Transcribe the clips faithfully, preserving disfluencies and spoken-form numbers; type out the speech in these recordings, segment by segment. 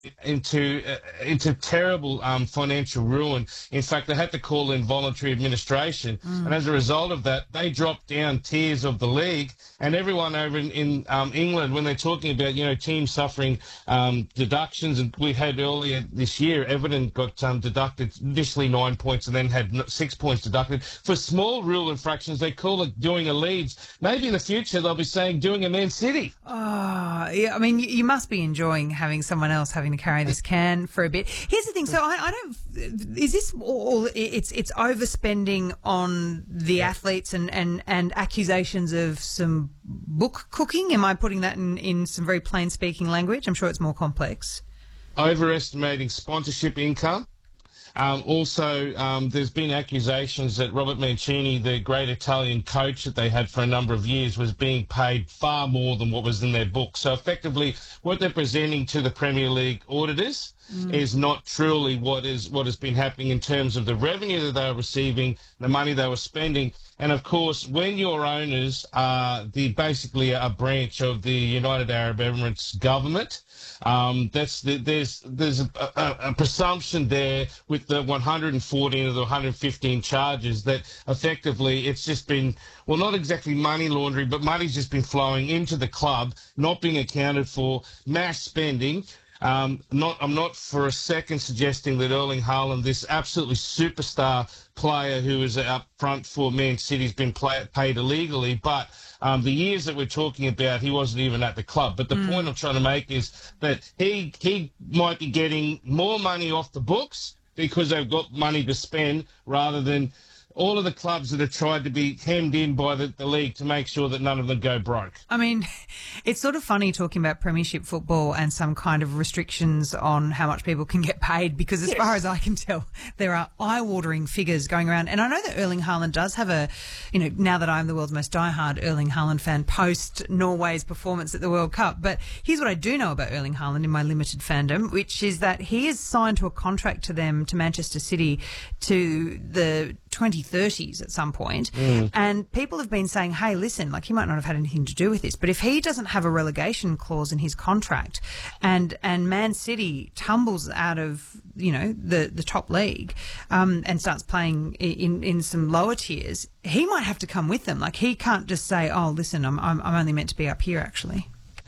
into uh, into terrible um, financial ruin. In fact, they had to call in voluntary administration, Mm. and as a result of that, they dropped down tiers of the league. And everyone over in, in um, England, when they're talking about you know teams suffering um, deductions, and we had earlier this year, Everton got um, deducted initially nine points and then had n- six points deducted for small rule infractions. They call it doing a Leeds. Maybe in the future they'll be saying doing a Man City. Oh, yeah. I mean, you, you must be enjoying having someone else having to carry this can for a bit. Here's the thing. So I, I don't. Is this all? It's it's overspending on the athletes and, and, and accusations of some book cooking. Am I putting that in, in some very plain speaking language? I'm sure it's more complex. Overestimating sponsorship income. Um, also, um, there's been accusations that Robert Mancini, the great Italian coach that they had for a number of years, was being paid far more than what was in their book. So effectively, what they're presenting to the Premier League auditors mm. is not truly what is what has been happening in terms of the revenue that they were receiving, the money they were spending. And of course, when your owners are the basically a branch of the United Arab Emirates government, um, that's the, there's there's a, a, a presumption there with the one hundred fourteen or the one hundred fifteen charges that effectively it's just been, well, not exactly money laundering, but money's just been flowing into the club, not being accounted for, mass spending. Um, not, I'm not for a second suggesting that Erling Haaland, this absolutely superstar player who is up front for Man City, has been play, paid illegally, but um, the years that we're talking about, he wasn't even at the club. But the mm. point I'm trying to make is that he he might be getting more money off the books because they've got money to spend rather than all of the clubs that have tried to be hemmed in by the, the league to make sure that none of them go broke. I mean, it's sort of funny talking about premiership football and some kind of restrictions on how much people can get paid because as yes. far as I can tell, there are eye-watering figures going around. And I know that Erling Haaland does have a, you know, now that I'm the world's most diehard Erling Haaland fan post Norway's performance at the World Cup. But here's what I do know about Erling Haaland in my limited fandom, which is that he is signed to a contract to them, to Manchester City, to the twenty thirties at some point. Mm. And people have been saying, hey, listen, like he might not have had anything to do with this, but if he doesn't have a relegation clause in his contract and and Man City tumbles out of, you know, the, the top league um, and starts playing in, in some lower tiers, he might have to come with them. Like he can't just say, oh, listen, I'm, I'm, I'm only meant to be up here, actually.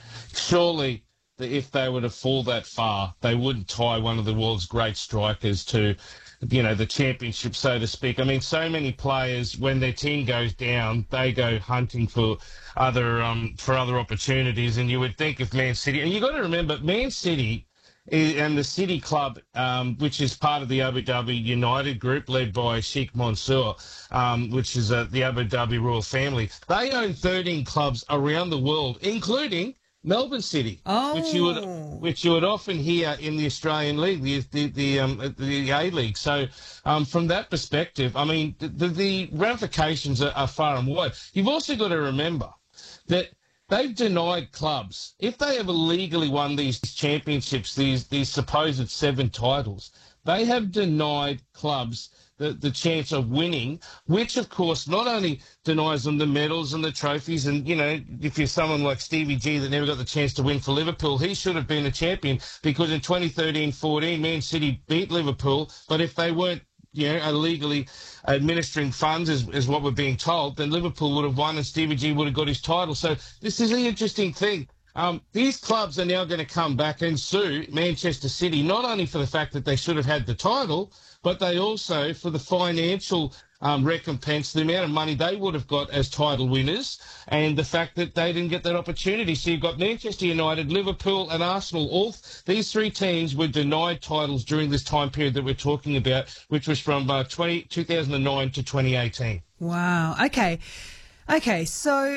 Surely if they were to fall that far, they wouldn't tie one of the world's great strikers to, you know, the championship, so to speak. I mean, so many players, when their team goes down, they go hunting for other um, for other opportunities. And you would think if Man City, and you got to remember, Man City and the City Club, um, which is part of the Abu Dhabi United Group, led by Sheikh Mansour, um, which is uh, the Abu Dhabi royal family, they own thirteen clubs around the world, including Melbourne City, oh. which you would which you would often hear in the Australian League, the the the, um, the A League. So um, from that perspective, I mean, the, the ramifications are, are far and wide. You've also got to remember that they've denied clubs, if they have illegally won these championships, these these supposed seven titles, they have denied clubs The, the chance of winning, which, of course, not only denies them the medals and the trophies, and, you know, if you're someone like Stevie G that never got the chance to win for Liverpool, he should have been a champion because in twenty thirteen fourteen, Man City beat Liverpool, but if they weren't, you know, illegally administering funds, as, as what we're being told, then Liverpool would have won and Stevie G would have got his title. So this is an interesting thing. Um, these clubs are now going to come back and sue Manchester City, not only for the fact that they should have had the title, but they also for the financial um, recompense, the amount of money they would have got as title winners, and the fact that they didn't get that opportunity. So you've got Manchester United, Liverpool and Arsenal. All these three teams were denied titles during this time period that we're talking about, which was from uh, twenty, two thousand nine to twenty eighteen. Wow. Okay. Okay. So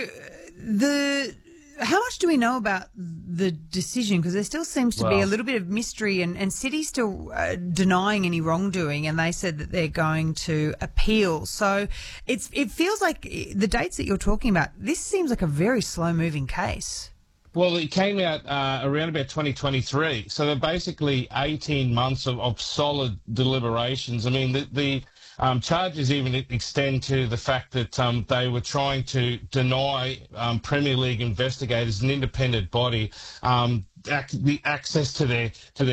the... How much do we know about the decision? Because there still seems to well, be a little bit of mystery, and, and City's still uh, denying any wrongdoing, and they said that they're going to appeal. So it's it feels like the dates that you're talking about, this seems like a very slow-moving case. Well, it came out uh, around about twenty twenty-three, so they're basically eighteen months of, of solid deliberations. I mean, the... the Um, charges even extend to the fact that um, they were trying to deny um, Premier League investigators, an independent body, um, ac- the access to their to their